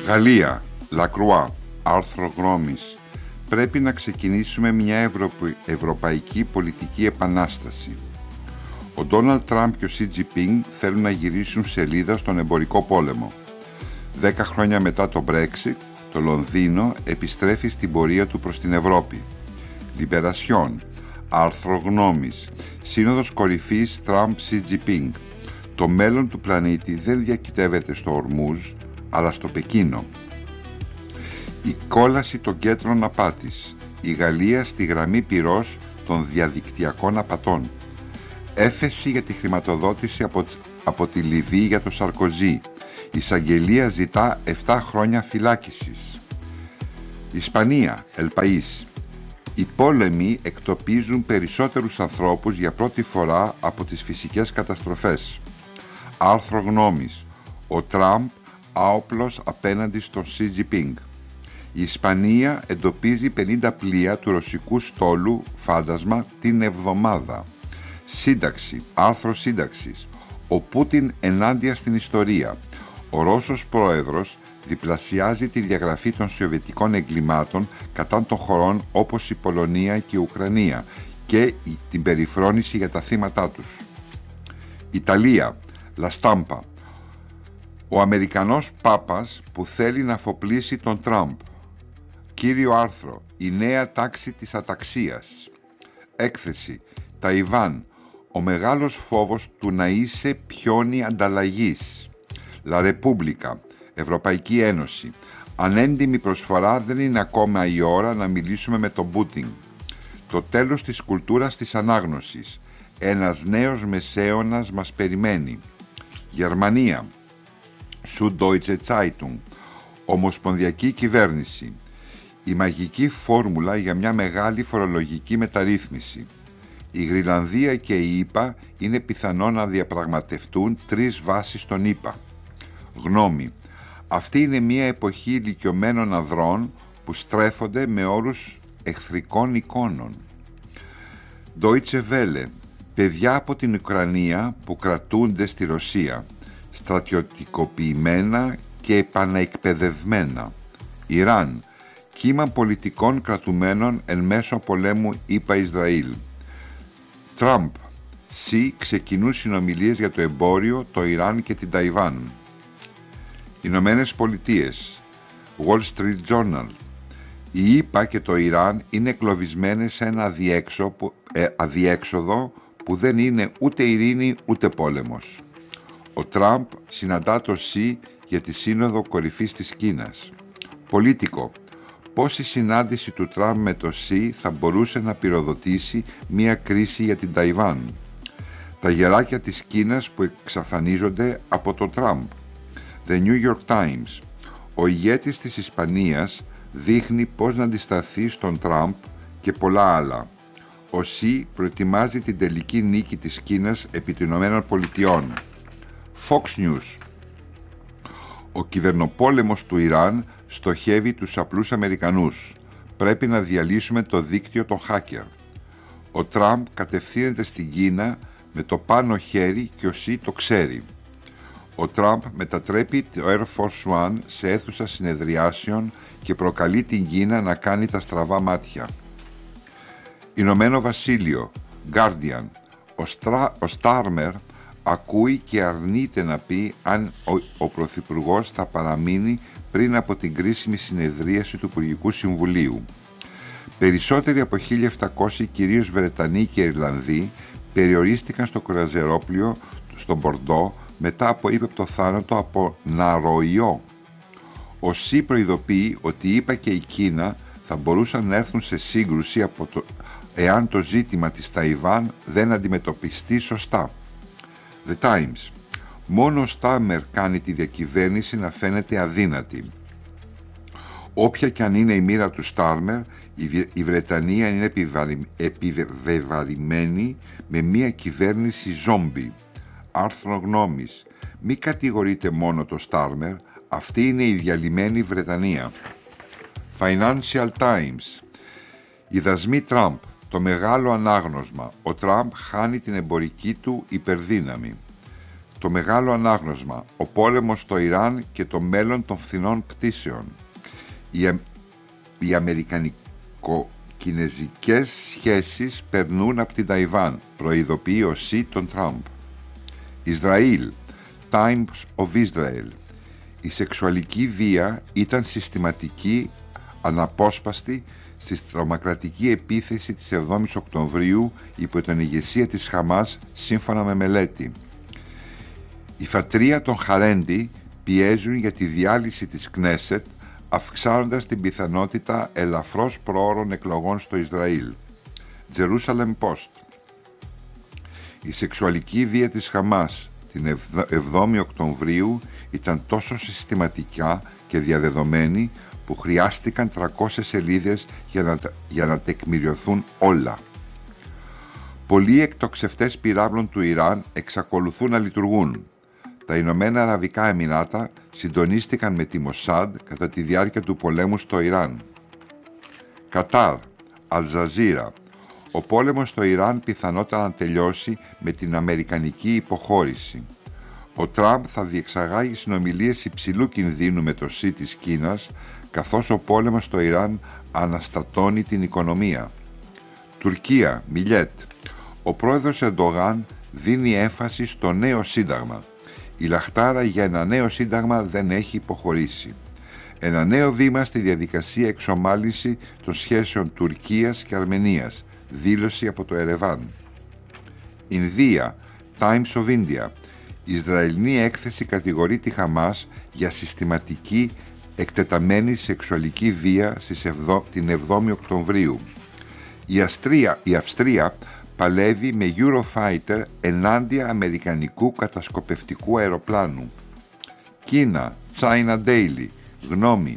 Γαλλία, Λακρουά, άρθρο γνώμης. Πρέπει να ξεκινήσουμε μια ευρωπαϊκή πολιτική επανάσταση. Ο Ντόναλντ Τραμπ και ο Σι Τζινπίνγκ θέλουν να γυρίσουν σελίδα στον εμπορικό πόλεμο. 10 χρόνια μετά το Brexit, το Λονδίνο επιστρέφει στην πορεία του προς την Ευρώπη. Λιμπερασιόν, άρθρο γνώμης. Σύνοδος κορυφής Τραμπ-Σι Τζινπίνγκ. Το μέλλον του πλανήτη δεν διακυτεύεται στο Ορμούζ, αλλά στο Πεκίνο. Η κόλαση των κέντρων απάτης. Η Γαλλία στη γραμμή πυρός των διαδικτυακών απατών. Έφεση για τη χρηματοδότηση από τη Λιβύη για το Σαρκοζή. Η εισαγγελία ζητά 7 χρόνια φυλάκισης. Ισπανία, Ελπαΐς. Οι πόλεμοι εκτοπίζουν περισσότερους ανθρώπους για πρώτη φορά από τις φυσικές καταστροφές. Άρθρο γνώμης. Ο Τραμπ άοπλος απέναντι στον Σι Τζινπίνγκ. Η Ισπανία εντοπίζει 50 πλοία του ρωσικού στόλου φάντασμα την εβδομάδα. Σύνταξη, άρθρο σύνταξης. Ο Πούτιν ενάντια στην ιστορία. Ο Ρώσος πρόεδρος διπλασιάζει τη διαγραφή των σοβιετικών εγκλημάτων κατά των χωρών όπως η Πολωνία και η Ουκρανία και την περιφρόνηση για τα θύματα τους. Ιταλία, Λαστάμπα. Ο Αμερικανός Πάπας που θέλει να αφοπλίσει τον Τραμπ. Κύριο άρθρο. Η νέα τάξη της αταξίας. Έκθεση. Ταϊβάν. Ο μεγάλος φόβος του να είσαι πιόνι ανταλλαγής. Λα Ρεπούμπλικα. Ευρωπαϊκή Ένωση. Ανέντιμη προσφορά, δεν είναι ακόμα η ώρα να μιλήσουμε με τον Πούτιν. Το τέλος της κουλτούρας της ανάγνωσης. Ένας νέος μεσαίωνας μας περιμένει. Γερμανία. Süddeutsche Zeitung. Ομοσπονδιακή κυβέρνηση. Η μαγική φόρμουλα για μια μεγάλη φορολογική μεταρρύθμιση. Η Γρυλανδία και η ΗΠΑ είναι πιθανό να διαπραγματευτούν 3 βάσεις των ΗΠΑ. Γνώμη. Αυτή είναι μια εποχή ηλικιωμένων ανδρών που στρέφονται με όρους εχθρικών εικόνων. Deutsche Welle. Παιδιά από την Ουκρανία που κρατούνται στη Ρωσία. Στρατιωτικοποιημένα και επαναεκπαιδευμένα. Ιράν. Κύμα πολιτικών κρατουμένων εν μέσω πολέμου ΗΠΑ-Ισραήλ. Τραμπ. Σι ξεκινούν συνομιλίες για το εμπόριο, το Ιράν και την Ταϊβάν. Ηνωμένες Πολιτείες. Wall Street Journal. Η ΗΠΑ και το Ιράν είναι εγκλωβισμένες σε ένα αδιέξοδο που δεν είναι ούτε ειρήνη ούτε πόλεμος. Ο Τραμπ συναντά το Σι για τη Σύνοδο Κορυφής της Κίνας. Πολίτικο. Πώς η συνάντηση του Τραμπ με το Σι θα μπορούσε να πυροδοτήσει μια κρίση για την Ταϊβάν. Τα γεράκια της Κίνας που εξαφανίζονται από τον Τραμπ. The New York Times. Ο ηγέτης της Ισπανίας δείχνει πώς να αντισταθεί στον Τραμπ και πολλά άλλα. Ο Σι προετοιμάζει την τελική νίκη της Κίνας επί των Ηνωμένων Πολιτειών. Fox News. Ο κυβερνοπόλεμος του Ιράν στοχεύει τους απλούς Αμερικανούς. Πρέπει να διαλύσουμε το δίκτυο των hacker. Ο Τραμπ κατευθύνεται στην Κίνα με το πάνω χέρι και ο Σι το ξέρει. Ο Τραμπ μετατρέπει το Air Force One σε αίθουσα συνεδριάσεων και προκαλεί την Κίνα να κάνει τα στραβά μάτια. Ηνωμένο Βασίλειο. Guardian. Ο Στάρμερ ακούει και αρνείται να πει αν ο Πρωθυπουργός θα παραμείνει πριν από την κρίσιμη συνεδρίαση του Υπουργικού Συμβουλίου. Περισσότεροι από 1.700, κυρίως Βρετανοί και Ιρλανδοί, περιορίστηκαν στο κρουαζιερόπλοιο στον Μπορντό μετά από ύπεπτο θάνατο από ναροϊό. Ο Σι προειδοποιεί ότι η ΗΠΑ και η Κίνα θα μπορούσαν να έρθουν σε σύγκρουση εάν το ζήτημα της Ταϊβάν δεν αντιμετωπιστεί σωστά. The Times. Μόνο ο Στάμερ κάνει τη διακυβέρνηση να φαίνεται αδύνατη. Όποια και αν είναι η μοίρα του Στάρμερ, η Βρετανία είναι επιβεβαρημένη με μια κυβέρνηση ζόμπι. Άρθρο γνώμης. Μη κατηγορείτε μόνο το Στάρμερ, αυτή είναι η διαλυμένη Βρετανία. Financial Times. Οι δασμοί Τραμπ. Το μεγάλο ανάγνωσμα. Ο Τραμπ χάνει την εμπορική του υπερδύναμη. Το μεγάλο ανάγνωσμα, ο πόλεμος στο Ιράν και το μέλλον των φθηνών πτήσεων. Οι αμερικανικο-κινεζικές σχέσεις περνούν από την Ταϊβάν, προειδοποιεί ο Σι τον Τραμπ. Ισραήλ, Times of Israel. Η σεξουαλική βία ήταν συστηματική, αναπόσπαστη στη τρομοκρατική επίθεση της 7ης Οκτωβρίου υπό την ηγεσία της Χαμάς, σύμφωνα με μελέτη. Οι φατρία των Χαρέντι πιέζουν για τη διάλυση της Κνέσετ, αυξάνοντας την πιθανότητα ελαφρώς προώρων εκλογών στο Ισραήλ. Jerusalem Post. Η σεξουαλική βία της Χαμάς την 7η Οκτωβρίου ήταν τόσο συστηματικά και διαδεδομένη που χρειάστηκαν 300 σελίδες για να τεκμηριωθούν όλα. Πολλοί εκτοξευτές πυράβλων του Ιράν εξακολουθούν να λειτουργούν. Τα Ηνωμένα Αραβικά Εμιράτα συντονίστηκαν με τη Μοσάντ κατά τη διάρκεια του πολέμου στο Ιράν. Κατάρ, Αλζαζίρα. Ο πόλεμος στο Ιράν πιθανότατα να τελειώσει με την αμερικανική υποχώρηση. Ο Τραμπ θα διεξαγάγει συνομιλίες υψηλού κινδύνου με το Σι της Κίνας, καθώς ο πόλεμος στο Ιράν αναστατώνει την οικονομία. Τουρκία, Μιλέτ. Ο πρόεδρος Ερντογάν δίνει έμφαση στο νέο σύνταγμα. Η λαχτάρα για ένα νέο σύνταγμα δεν έχει υποχωρήσει. Ένα νέο βήμα στη διαδικασία εξομάλυνση των σχέσεων Τουρκίας και Αρμενίας. Δήλωση από το Ερεβάν. Ινδία, Times of India. Η Ισραηλινή έκθεση κατηγορεί τη Χαμάς για συστηματική εκτεταμένη σεξουαλική βία την 7η Οκτωβρίου. Η Αυστρία παλεύει με Eurofighter ενάντια αμερικανικού κατασκοπευτικού αεροπλάνου. Κίνα, China Daily. Γνώμη.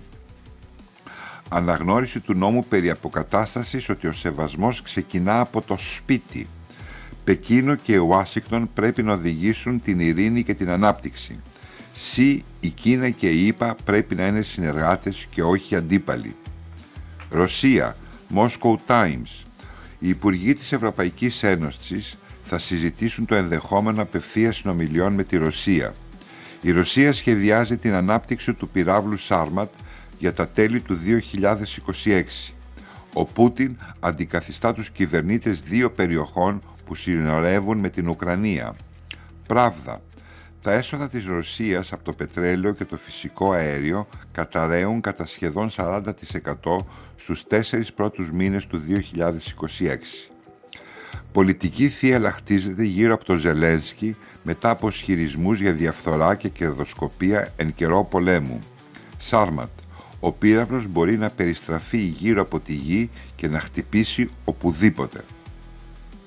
Αναγνώριση του νόμου περί αποκατάστασης ότι ο σεβασμός ξεκινά από το σπίτι. Πεκίνο και Ουάσιγκτον πρέπει να οδηγήσουν την ειρήνη και την ανάπτυξη. Η Κίνα και η ΗΠΑ πρέπει να είναι συνεργάτες και όχι αντίπαλοι. Ρωσία, Moscow Times. Οι υπουργοί της Ευρωπαϊκής Ένωσης θα συζητήσουν το ενδεχόμενο απευθείας συνομιλιών με τη Ρωσία. Η Ρωσία σχεδιάζει την ανάπτυξη του πυράβλου Σάρματ για τα τέλη του 2026. Ο Πούτιν αντικαθιστά τους κυβερνήτες 2 περιοχών που συνορεύουν με την Ουκρανία. Πράβδα. Τα έσοδα της Ρωσίας από το πετρέλαιο και το φυσικό αέριο καταραίουν κατά σχεδόν 40% στους 4 πρώτους μήνες του 2026. Πολιτική θύελλα χτίζεται γύρω από το Ζελένσκι μετά από ισχυρισμούς για διαφθορά και κερδοσκοπία εν καιρό πολέμου. Σάρματ. Ο πύραυλος μπορεί να περιστραφεί γύρω από τη γη και να χτυπήσει οπουδήποτε.